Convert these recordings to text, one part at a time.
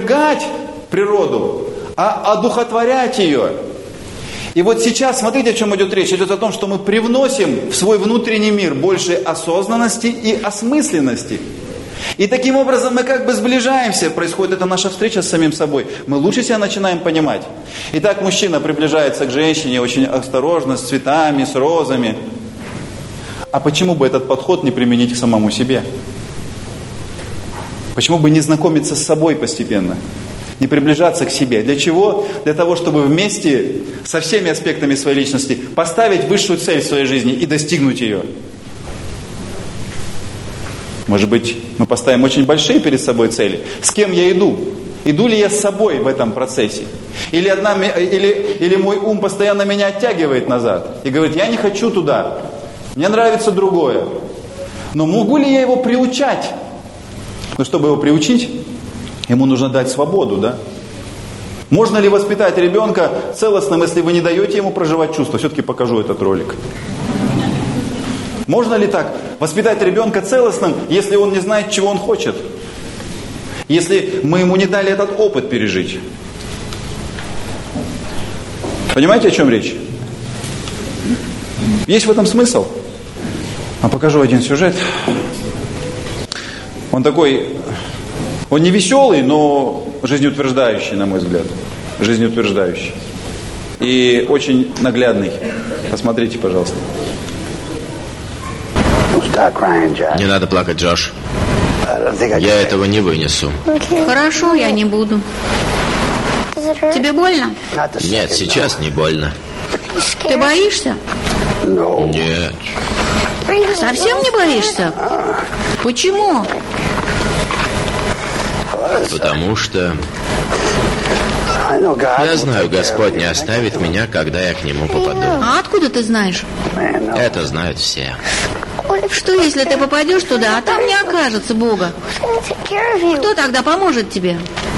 отвергать природу, а одухотворять ее. И вот сейчас, смотрите, о чем идет речь. Идет о том, что мы привносим в свой внутренний мир больше осознанности и осмысленности. И таким образом мы как бы сближаемся. Происходит эта наша встреча с самим собой. Мы лучше себя начинаем понимать. Итак, мужчина приближается к женщине очень осторожно, с цветами, с розами. А почему бы этот подход не применить к самому себе? Почему бы не знакомиться с собой постепенно? Не приближаться к себе. Для чего? Для того, чтобы вместе со всеми аспектами своей личности поставить высшую цель в своей жизни и достигнуть ее. Может быть, мы поставим очень большие перед собой цели. С кем я иду? Иду ли я с собой в этом процессе? Или мой ум постоянно меня оттягивает назад и говорит, я не хочу туда, мне нравится другое. Но могу ли я его приучать? Но чтобы его приучить, ему нужно дать свободу, да? Можно ли воспитать ребенка целостным, если вы не даете ему проживать чувства? Все-таки покажу этот ролик. Можно ли так воспитать ребенка целостным, если он не знает, чего он хочет? Если мы ему не дали этот опыт пережить? Понимаете, о чем речь? Есть в этом смысл? А покажу один сюжет. Он такой, он не веселый, но жизнеутверждающий, на мой взгляд. Жизнеутверждающий. И очень наглядный. Посмотрите, пожалуйста. Не надо плакать, Джош. Я этого не вынесу. Хорошо, я не буду. Тебе больно? Нет, сейчас не больно. Ты боишься? Нет. Совсем не боишься? Почему? Потому что я знаю, Господь не оставит меня, когда я к Нему попаду. А откуда ты знаешь? Это знают все. Что, если ты попадешь туда, а там не окажется Бога? Кто тогда поможет тебе?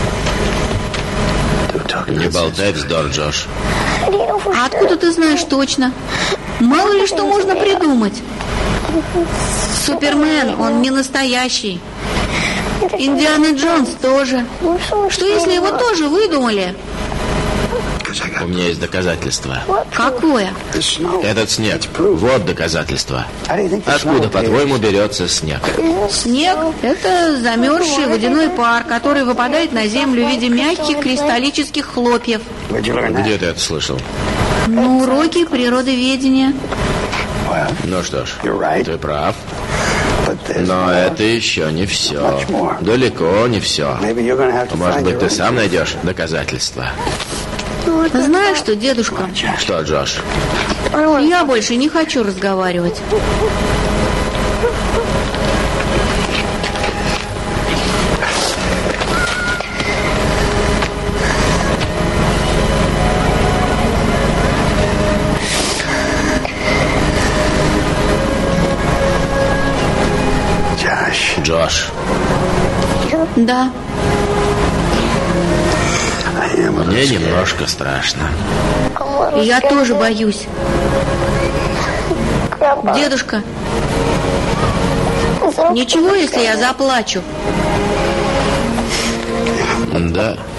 Не болтай вздор, Джош. А откуда ты знаешь точно? Мало ли что можно придумать. Супермен, он не настоящий. Индиана Джонс тоже. Что, если его тоже выдумали? У меня есть доказательство. Какое? Этот снег. Вот доказательство. Откуда, по-твоему, берется снег? Снег – это замерзший водяной пар, который выпадает на землю в виде мягких кристаллических хлопьев. Где ты это слышал? На уроке природоведения. Ну что ж, ты прав. Но это еще не все. Далеко не все. Может быть, ты сам найдешь доказательства. Знаешь что, дедушка? Что, Джош? Я больше не хочу разговаривать. Джош. Да. Мне немножко страшно. Я тоже боюсь. Дедушка, ничего, если я заплачу? Да.